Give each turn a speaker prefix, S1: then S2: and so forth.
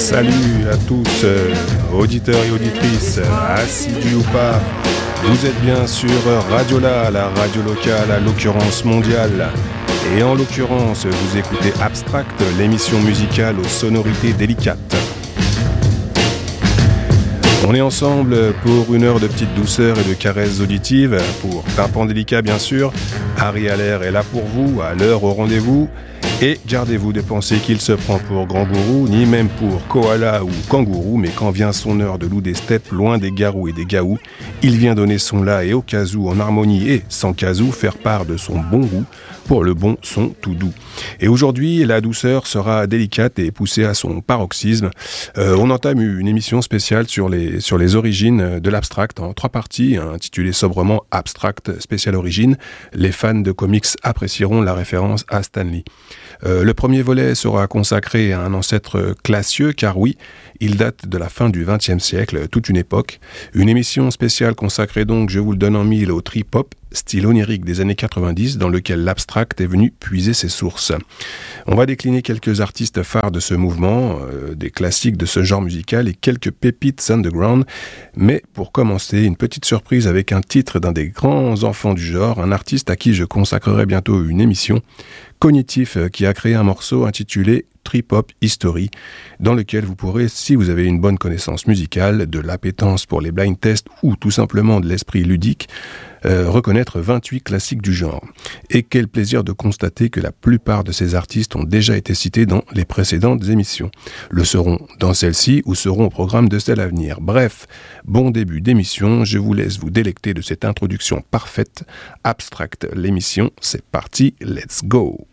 S1: Salut à tous, auditeurs et auditrices, assidus ou pas, vous êtes bien sur Radiola, la radio locale à l'occurrence mondiale. Et en l'occurrence, vous écoutez Abstract, l'émission musicale aux sonorités délicates. On est ensemble pour une heure de petite douceur et de caresses auditives, pour Tympan délicat bien sûr. Harry Allaire est là pour vous, à l'heure au rendez-vous. Et gardez-vous de penser qu'il se prend pour grand gourou, ni même pour koala ou kangourou, mais quand vient son heure de loup des steppes, loin des garous et des gaous, il vient donner son la et au kazoo en harmonie et sans kazoo faire part de son bon goût pour le bon son tout doux. Et aujourd'hui, la douceur sera délicate et poussée à son paroxysme. On entame une émission spéciale sur les origines de l'abstract en 3 parties, intitulée sobrement Abstract Spécial Origine. Les fans de comics apprécieront la référence à Stan Lee. Le premier volet sera consacré à un ancêtre classieux, car oui, il date de la fin du XXe siècle, toute une époque. Une émission spéciale consacrée donc, je vous le donne en mille, au trip-hop, style onirique des années 90, dans lequel l'abstract est venu puiser ses sources. On va décliner quelques artistes phares de ce mouvement, des classiques de ce genre musical et quelques pépites underground. Mais pour commencer, une petite surprise avec un titre d'un des grands enfants du genre, un artiste à qui je consacrerai bientôt une émission, Cognitif, qui a créé un morceau intitulé Trip Hop History, dans lequel vous pourrez, si vous avez une bonne connaissance musicale, de l'appétence pour les blind tests ou tout simplement de l'esprit ludique, reconnaître 28 classiques du genre. Et quel plaisir de constater que la plupart de ces artistes ont déjà été cités dans les précédentes émissions. Le seront dans celle-ci ou seront au programme de celle à venir. Bref, bon début d'émission, je vous laisse vous délecter de cette introduction parfaite. Abstract, l'émission, c'est parti, let's go!